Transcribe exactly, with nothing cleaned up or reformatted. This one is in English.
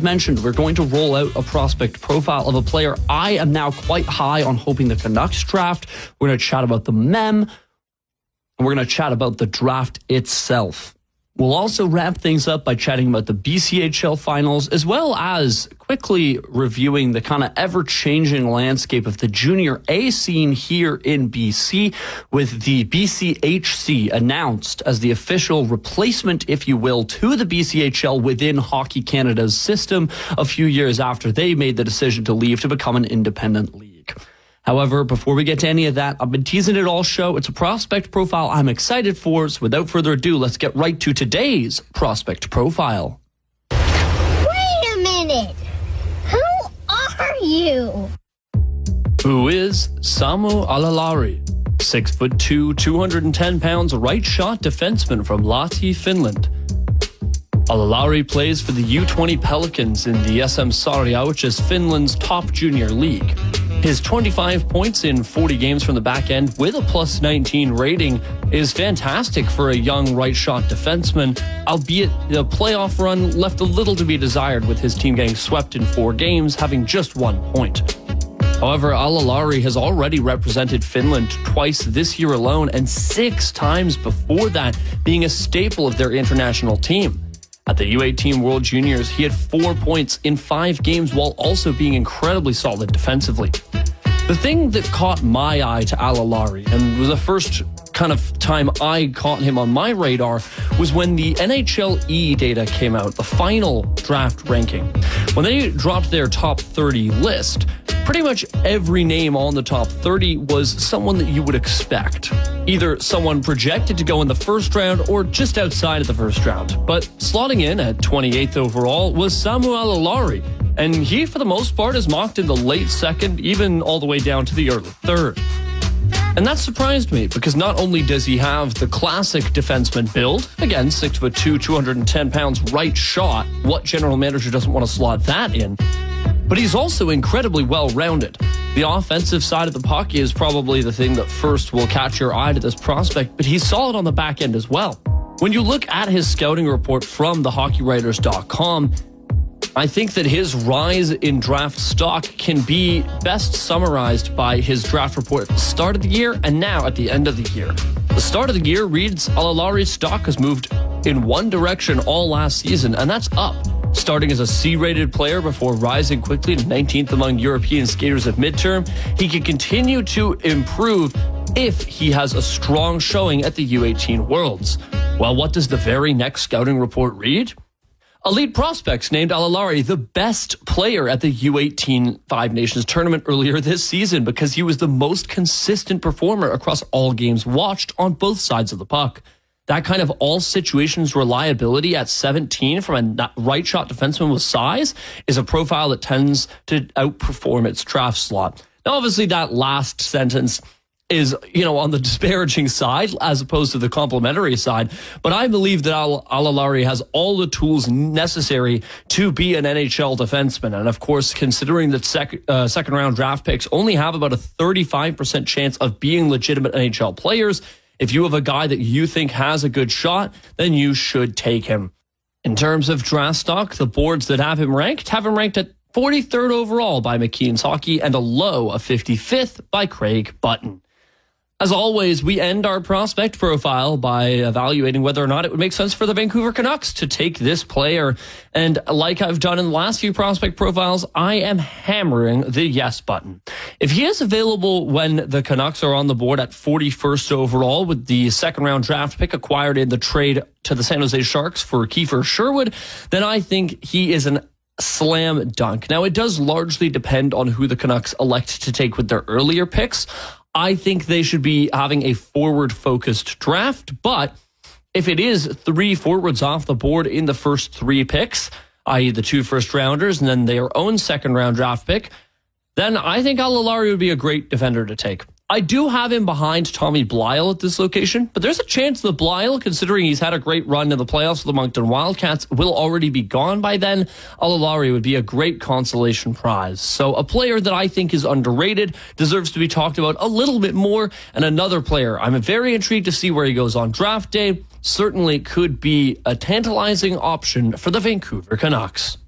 mentioned, we're going to roll out a prospect profile of a player I am now quite high on hoping the Canucks draft. We're going to chat about the mem, and we're going to chat about the draft itself. We'll also wrap things up by chatting about the B C H L finals, as well as quickly reviewing the kind of ever-changing landscape of the junior A scene here in B C, with the B C H C announced as the official replacement, if you will, to the B C H L within Hockey Canada's system a few years after they made the decision to leave to become an independent league. However, before we get to any of that, I've been teasing it all show. It's a prospect profile I'm excited for. So without further adu, let's get right to today's prospect profile. Wait a minute. Who are you? Who is Samu Alalari? Six foot two, two hundred ten pounds, right shot defenseman from Lahti, Finland. Alalari plays for the U twenty Pelicans in the S M Sarja, which is Finland's top junior league. His twenty-five points in forty games from the back end with a plus nineteen rating is fantastic for a young right shot defenseman, albeit the playoff run left a little to be desired with his team getting swept in four games, having just one point. However, Alalari has already represented Finland twice this year alone, and six times before that, being a staple of their international team. At the U eighteen World Juniors, he had four points in five games while also being incredibly solid defensively. The thing that caught my eye to Alalari, and was the first kind of time I caught him on my radar, was when the N H L E data came out, the final draft ranking. When they dropped their top thirty list, pretty much every name on the top thirty was someone that you would expect. Either someone projected to go in the first round or just outside of the first round. But slotting in at twenty-eighth overall was Samu Alalari, and he, for the most part, is mocked in the late second, even all the way down to the early third. And that surprised me, because not only does he have the classic defenseman build, again, six foot two, two hundred ten pounds, right shot, what general manager doesn't want to slot that in? But he's also incredibly well-rounded. The offensive side of the puck is probably the thing that first will catch your eye to this prospect, but he's solid on the back end as well. When you look at his scouting report from the hockey writers dot com, I think that his rise in draft stock can be best summarized by his draft report at the start of the year and now at the end of the year. The start of the year reads Alalari's stock has moved in one direction all last season, and that's up. Starting as a C-rated player before rising quickly to nineteenth among European skaters at midterm, he can continue to improve if he has a strong showing at the U eighteen Worlds. Well, what does the very next scouting report read? Elite Prospects named Alalari the best player at the U eighteen Five Nations tournament earlier this season because he was the most consistent performer across all games watched on both sides of the puck. That kind of all situations reliability at seventeen from a right shot defenseman with size is a profile that tends to outperform its draft slot. Now, obviously, that last sentence is, you know, on the disparaging side as opposed to the complimentary side. But I believe that Al- Alalari has all the tools necessary to be an N H L defenseman. And of course, considering that sec- uh, second round draft picks only have about a thirty-five percent chance of being legitimate N H L players, if you have a guy that you think has a good shot, then you should take him. In terms of draft stock, the boards that have him ranked have him ranked at forty-third overall by McKeon's Hockey and a low of fifty-fifth by Craig Button. As always, we end our prospect profile by evaluating whether or not it would make sense for the Vancouver Canucks to take this player. And like I've done in the last few prospect profiles, I am hammering the yes button. If he is available when the Canucks are on the board at forty-first overall with the second round draft pick acquired in the trade to the San Jose Sharks for Kiefer Sherwood, then I think he is an slam dunk. Now, it does largely depend on who the Canucks elect to take with their earlier picks. I think they should be having a forward-focused draft, but if it is three forwards off the board in the first three picks, that is the two first-rounders and then their own second-round draft pick, then I think Alalari would be a great defender to take. I do have him behind Tommy Blyle at this location, but there's a chance that Blyle, considering he's had a great run in the playoffs with the Moncton Wildcats, will already be gone by then. Alalari would be a great consolation prize. So a player that I think is underrated, deserves to be talked about a little bit more, and another player I'm very intrigued to see where he goes on draft day, certainly could be a tantalizing option for the Vancouver Canucks.